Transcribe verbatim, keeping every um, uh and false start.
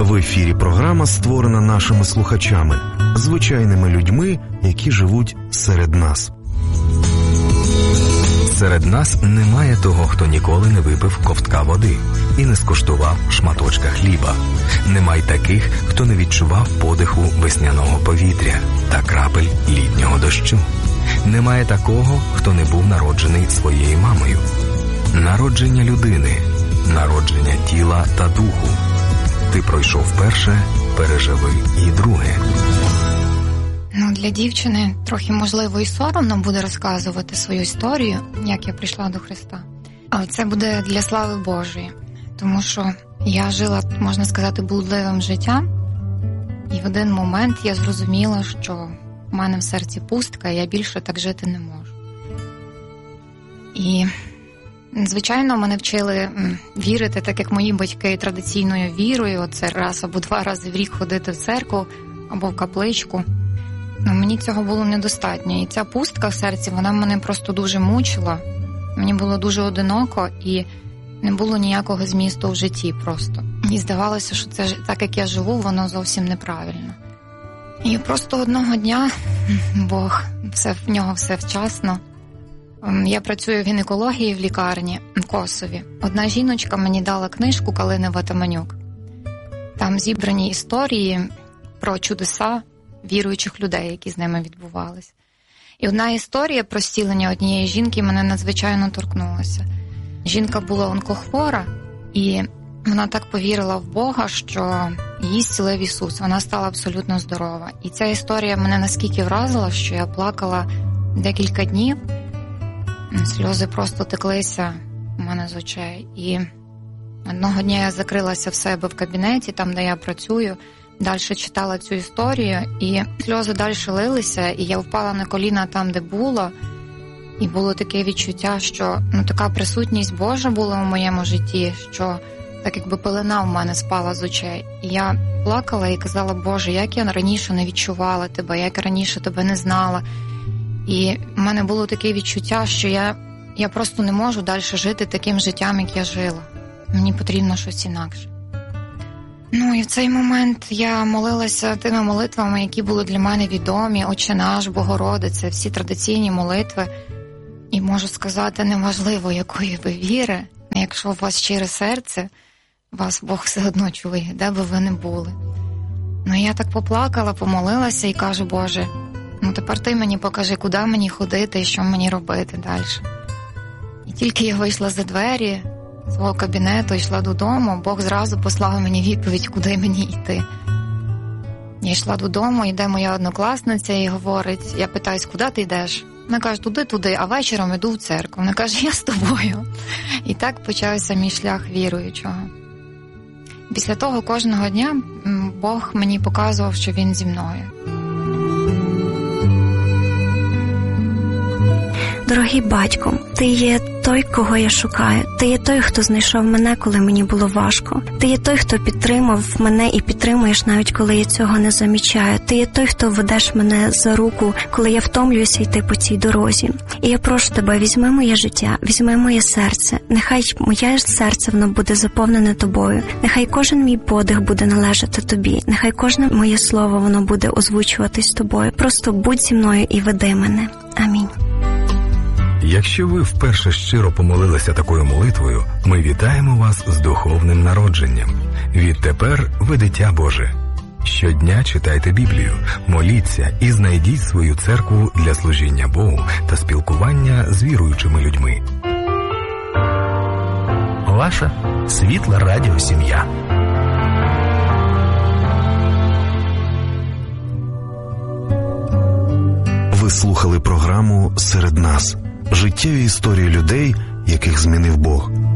В ефірі програма, створена нашими слухачами, звичайними людьми, які живуть серед нас. Серед нас немає того, хто ніколи не випив ковтка води і не скуштував шматочка хліба. Немає таких, хто не відчував подиху весняного повітря та крапель літнього дощу. Немає такого, хто не був народжений своєю мамою. Народження людини, народження тіла та духу. Ти пройшов перше, переживи і друге. Ну, для дівчини трохи, можливо, і соромно буде розказувати свою історію, як я прийшла до Христа. Але це буде для слави Божої. Тому що я жила, можна сказати, блудливим життям. І в один момент я зрозуміла, що в мене в серці пустка, і я більше так жити не можу. І, звичайно, мене вчили вірити, так як мої батьки, традиційною вірою. Це раз або два рази в рік ходити в церкву або в капличку. Ну, мені цього було недостатньо. І ця пустка в серці, вона мене просто дуже мучила. Мені було дуже одиноко і не було ніякого змісту в житті просто. І здавалося, що це так, як я живу, воно зовсім неправильно. І просто одного дня, Бог, все, в нього все вчасно. Я працюю в гінекології в лікарні в Косові. Одна жіночка мені дала книжку Калини Ватаманюк. Там зібрані історії про чудеса віруючих людей, які з ними відбувалися. І одна історія про зцілення однієї жінки мене надзвичайно торкнулася. Жінка була онкохвора, і вона так повірила в Бога, що її зцілив Ісус. Вона стала абсолютно здорова. І ця історія мене наскільки вразила, що я плакала декілька днів. Сльози просто теклися у мене з очей. І одного дня я закрилася в себе в кабінеті, там, де я працюю, далі читала цю історію, і сльози далі лилися, і я впала на коліна там, де була, і було таке відчуття, що ну, така присутність Божа була в моєму житті, що так якби пелена в мене спала з очей. І я плакала і казала: Боже, як я раніше не відчувала тебе, як я раніше тебе не знала. І в мене було таке відчуття, що я, я просто не можу далі жити таким життям, як я жила. Мені потрібно щось інакше. Ну і в цей момент я молилася тими молитвами, які були для мене відомі: Отче наш, Богородице, всі традиційні молитви. І можу сказати, неважливо, якої ви віри, якщо у вас щире серце, вас Бог все одно чує, де би ви не були. Ну я так поплакала, помолилася і кажу: Боже, ну тепер ти мені покажи, куди мені ходити і що мені робити далі. І тільки я вийшла за двері свого кабінету, йшла додому, Бог зразу послав мені відповідь, куди мені йти. Я йшла додому, йде моя однокласниця і говорить, я питаюсь, куди ти йдеш? Вона каже, туди-туди, а вечором йду в церкву. Вона каже, я з тобою. І так почався мій шлях віруючого. Після того кожного дня Бог мені показував, що Він зі мною. Дорогий батько, ти є той, кого я шукаю. Ти є той, хто знайшов мене, коли мені було важко. Ти є той, хто підтримав мене і підтримуєш, навіть коли я цього не замічаю. Ти є той, хто ведеш мене за руку, коли я втомлююся йти по цій дорозі. І я прошу тебе, візьми моє життя, візьми моє серце. Нехай моє серце, воно буде заповнене тобою. Нехай кожен мій подих буде належати тобі. Нехай кожне моє слово, воно буде озвучуватись тобою. Просто будь зі мною і веди мене. Амінь. Якщо ви вперше щиро помолилися такою молитвою, ми вітаємо вас з духовним народженням. Відтепер ви дитя Боже. Щодня читайте Біблію, моліться і знайдіть свою церкву для служіння Богу та спілкування з віруючими людьми. Ваша світла радіосім'я. Ви слухали програму «Серед нас». Життєві історії людей, яких змінив Бог.